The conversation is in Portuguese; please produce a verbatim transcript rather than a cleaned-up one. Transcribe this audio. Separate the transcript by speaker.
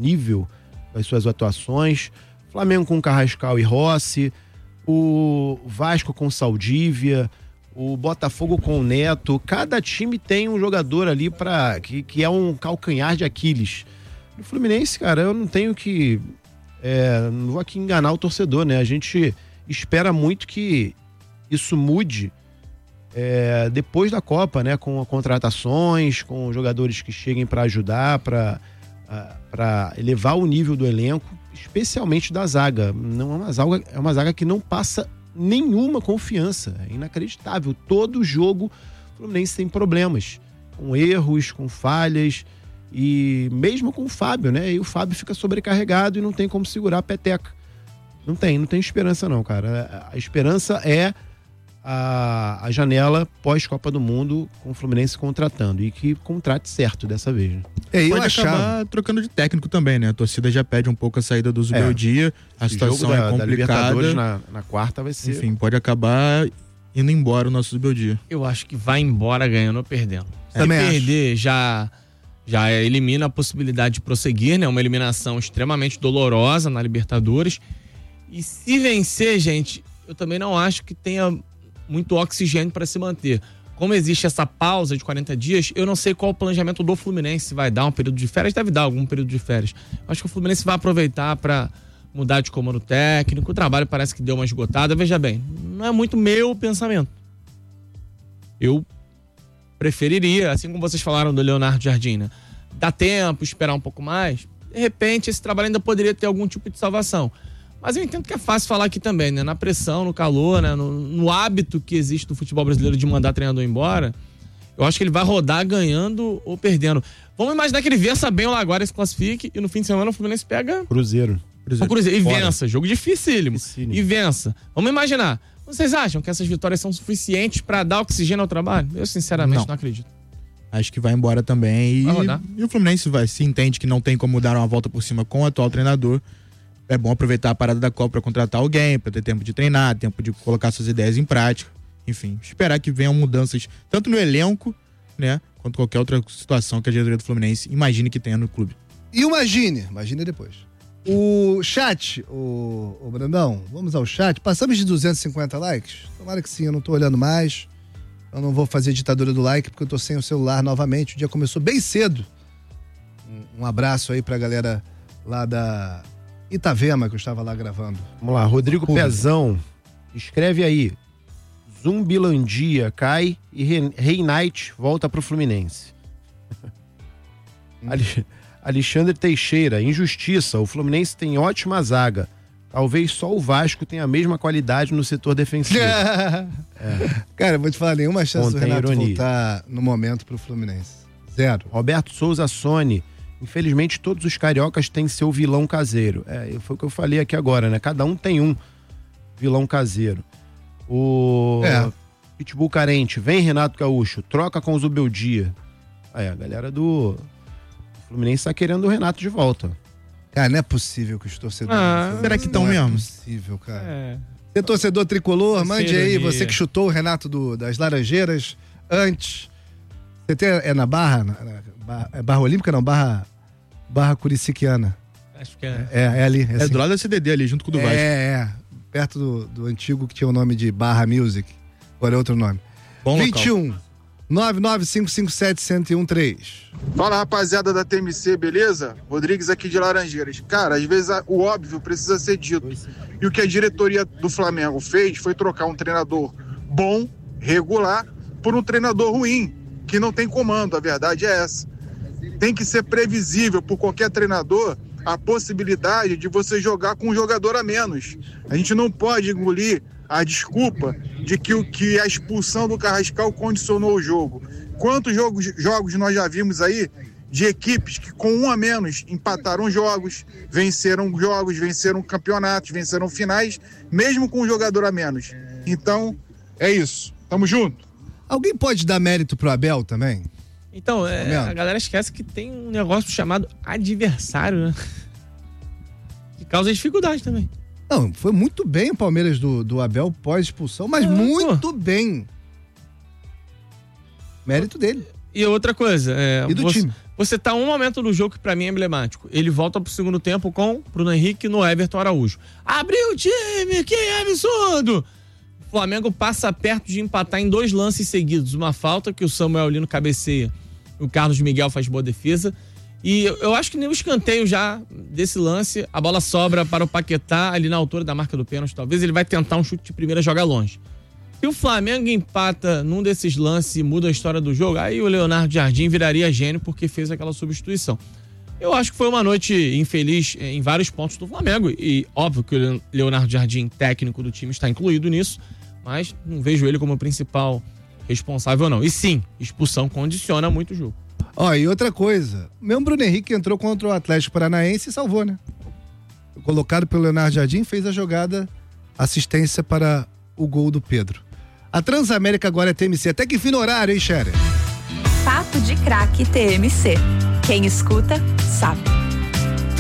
Speaker 1: nível das suas atuações. Flamengo com Carrascal e Rossi, o Vasco com Saldívia, o Botafogo com o Neto. Cada time tem um jogador ali pra, que, que é um calcanhar de Aquiles. No Fluminense, cara, eu não tenho que... É, não vou aqui enganar o torcedor, né? A gente espera muito que isso mude é, depois da Copa, né? Com contratações, com jogadores que cheguem para ajudar, para para elevar o nível do elenco, especialmente da zaga. Não é uma zaga, é uma zaga que não passa nenhuma confiança. É inacreditável. Todo jogo o Fluminense tem problemas, com erros, com falhas, e mesmo com o Fábio, né? E o Fábio fica sobrecarregado e não tem como segurar a peteca. Não tem, não tem esperança não, cara. A esperança é a, a janela pós-Copa do Mundo com o Fluminense contratando, e que contrate certo dessa vez. Né?
Speaker 2: É,
Speaker 3: Pode
Speaker 2: achava...
Speaker 3: acabar trocando de técnico também, né? A torcida já pede um pouco a saída do Zubeldia, é. a
Speaker 1: Esse
Speaker 3: situação
Speaker 1: jogo da,
Speaker 3: é complicada.
Speaker 1: Da na, na quarta vai ser...
Speaker 3: Enfim, pode acabar indo embora o nosso Zubeldia.
Speaker 4: Eu acho que vai embora ganhando ou perdendo. Se
Speaker 2: Também
Speaker 4: perder, já, já elimina a possibilidade de prosseguir, né? Uma eliminação extremamente dolorosa na Libertadores. E se vencer, gente, eu também não acho que tenha muito oxigênio para se manter. Como existe essa pausa de quarenta dias, eu não sei qual o planejamento do Fluminense, se vai dar um período de férias, deve dar algum período de férias. Acho que o Fluminense vai aproveitar para mudar de comando técnico, o trabalho parece que deu uma esgotada. Veja bem, não é muito meu pensamento. Eu preferiria, assim como vocês falaram do Leonardo Jardim, né? Dá tempo, esperar um pouco mais. De repente, esse trabalho ainda poderia ter algum tipo de salvação. Mas eu entendo que é fácil falar aqui também, né? Na pressão, no calor, né? No, no hábito que existe do futebol brasileiro de mandar treinador embora, eu acho que ele vai rodar ganhando ou perdendo. Vamos imaginar que ele vença bem o Laguara e se classifique, e no fim de semana o Fluminense pega...
Speaker 1: Cruzeiro.
Speaker 4: Cruzeiro. O Cruzeiro. E
Speaker 1: Fora.
Speaker 4: vença. Jogo dificílimo.
Speaker 1: Dificílimo.
Speaker 4: E vença. Vamos imaginar. Vocês acham que essas vitórias são suficientes para dar oxigênio ao trabalho? Eu, sinceramente, não, não acredito.
Speaker 3: Acho que vai embora também. E, e o Fluminense vai, se entende que não tem como dar uma volta por cima com o atual treinador. É bom aproveitar a parada da Copa para contratar alguém, para ter tempo de treinar, tempo de colocar suas ideias em prática. Enfim, esperar que venham mudanças tanto no elenco, né, quanto qualquer outra situação que a diretoria do Fluminense imagine que tenha no clube.
Speaker 2: E imagine, imagine depois. O chat, o, o Brandão, vamos ao chat. Passamos de duzentos e cinquenta likes? Tomara que sim, eu não tô olhando mais. Eu não vou fazer ditadura do like porque eu tô sem o celular novamente. O dia começou bem cedo. Um, um abraço aí pra galera lá da Itavema, que eu estava lá gravando.
Speaker 1: Vamos lá, Rodrigo Público. Pezão, escreve aí. Zumbilandia cai e Reinite volta pro Fluminense. Hum. Alexandre Teixeira, injustiça, o Fluminense tem ótima zaga. Talvez só o Vasco tenha a mesma qualidade no setor defensivo.
Speaker 2: é. Cara, eu vou te falar, nenhuma chance
Speaker 1: Contém
Speaker 2: do Renato
Speaker 1: ironia.
Speaker 2: voltar no momento pro Fluminense. Zero.
Speaker 1: Roberto Souza Sone, infelizmente todos os cariocas têm seu vilão caseiro. É, foi o que eu falei aqui agora, né? Cada um tem um vilão caseiro. O
Speaker 2: é.
Speaker 1: Pitbull Carente, vem Renato Gaúcho, troca com o Zubeldia. Aí, a galera do Fluminense tá querendo o Renato de volta.
Speaker 2: Cara, não é possível que os torcedores...
Speaker 3: Ah, será que estão mesmo?
Speaker 2: Não é possível, cara.
Speaker 4: É.
Speaker 2: Você é torcedor tricolor, mande aí,
Speaker 4: ironia.
Speaker 2: você que chutou o Renato do, das Laranjeiras antes. Você tem, é na Barra? Na, na, barra é Barra Olímpica, não? Barra, barra Curiciquiana.
Speaker 4: Acho que é.
Speaker 2: É, é ali. É,
Speaker 3: É
Speaker 2: assim.
Speaker 3: do lado da C D D ali, junto com o do Vasco.
Speaker 2: É, é. Perto do, do antigo que tinha o nome de Barra Music. Agora é outro nome.
Speaker 3: Bom
Speaker 2: vinte e um,
Speaker 3: local.
Speaker 2: nove nove cinco cinco sete, um zero um três.
Speaker 5: Fala, rapaziada da T M C, beleza? Rodrigues aqui de Laranjeiras. Cara, às vezes a, o óbvio precisa ser dito. E o que a diretoria do Flamengo fez foi trocar um treinador bom, regular, por um treinador ruim, que não tem comando. A verdade é essa. Tem que ser previsível por qualquer treinador a possibilidade de você jogar com um jogador a menos. A gente não pode engolir a desculpa de que, o, que a expulsão do Carrascal condicionou o jogo. Quantos jogos, jogos nós já vimos aí de equipes que com um a menos empataram jogos, venceram jogos, venceram campeonatos, venceram finais, mesmo com um jogador a menos. Então, é isso. Tamo junto.
Speaker 2: Alguém pode dar mérito pro Abel também?
Speaker 4: Então, é, a galera esquece que tem um negócio chamado adversário, né? Que causa dificuldade também.
Speaker 2: Não, foi muito bem o Palmeiras do, do Abel pós-expulsão, mas é, muito pô. bem. Mérito dele.
Speaker 4: E outra coisa, é,
Speaker 2: e do
Speaker 4: você,
Speaker 2: time.
Speaker 4: Você tá um momento do jogo que pra mim é emblemático. Ele volta pro segundo tempo com Bruno Henrique no Everton Araújo. Abriu o time, que absurdo! O Flamengo passa perto de empatar em dois lances seguidos. Uma falta que o Samuel Lino cabeceia. O Carlos Miguel faz boa defesa. E eu acho que nem o escanteio já desse lance, a bola sobra para o Paquetá ali na altura da marca do pênalti. Talvez ele vai tentar um chute de primeira e joga longe. Se o Flamengo empata num desses lances e muda a história do jogo, aí o Leonardo Jardim viraria gênio porque fez aquela substituição. Eu acho que foi uma noite infeliz em vários pontos do Flamengo. E óbvio que o Leonardo Jardim, técnico do time, está incluído nisso, mas não vejo ele como o principal responsável, não. E sim, expulsão condiciona muito o jogo.
Speaker 2: Ó, e outra coisa, mesmo Bruno Henrique entrou contra o Atlético Paranaense e salvou, né? Colocado pelo Leonardo Jardim, fez a jogada, assistência para o gol do Pedro. A Transamérica agora é T M C. Até que fim no horário, hein, Scherer?
Speaker 6: Papo de Craque T M C. Quem escuta, sabe.